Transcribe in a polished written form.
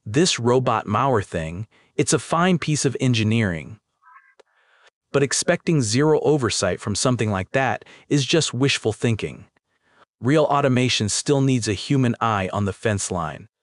this robot mower thing, it's a fine piece of engineering. But expecting zero oversight from something like that is just wishful thinking. Real automation still needs a human eye on the fence line.